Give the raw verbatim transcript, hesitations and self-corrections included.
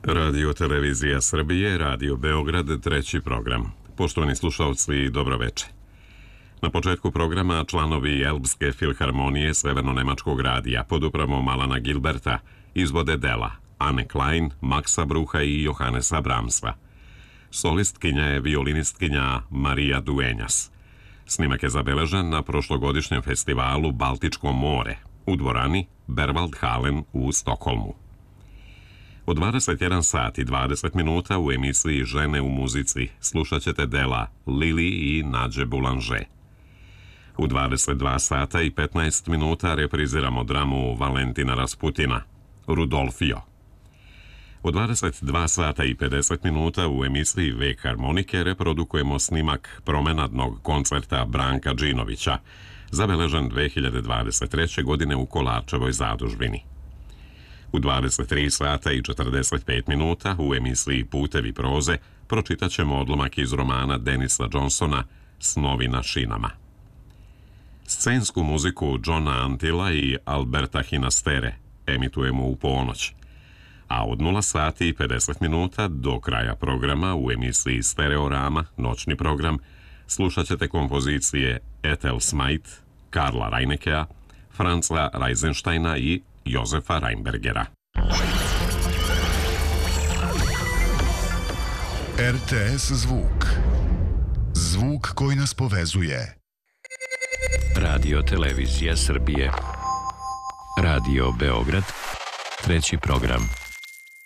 Radio Televizija Srbije, Radio Beograd, treći program. Poštovani slušalci, dobroveče. Na početku programa članovi Elbske filharmonije Severno-nemačkog radija pod upravom Alana Gilberta izvode dela Anne Klein, Maxa Brucha i Johannesa Brahmsa. Solistkinja je violinistkinja Marija Dueñas. Snimak je zabeležen na prošlogodišnjem festivalu Baltičko more u dvorani Berwaldhallen u Stokholmu. U dvadeset jedan sat i dvadeset minuta u emisiji Žene u muzici slušat ćete dela Lili i Nađe Boulanger. U dvadeset dva sata i petnaest minuta repriziramo dramu Valentina Rasputina, Rudolfio. U dvadeset dva sata i pedeset minuta u emisiji Vek harmonike reprodukujemo snimak promenadnog koncerta Branka Džinovića, zabeležen dve hiljade dvadeset treće. godine u Kolarčevoj zadužbini. U dvadeset tri sata i četrdeset pet minuta u emisiji Putevi proze pročitat ćemo odlomak iz romana Denisa Johnsona Snovi na šinama. Scensku muziku Johna Antila i Alberta Hinastere emitujemo u ponoć, a od nula sati i pedeset minuta do kraja programa u emisiji Stereorama, noćni program, slušat ćete kompozicije Ethel Smythe, Karla Reinekea, Franza Reisensteina i Jozefa Reinbergera. R T S Zvuk. Zvuk koji nas povezuje. Radio Televizija Srbije. Radio Beograd, treći program.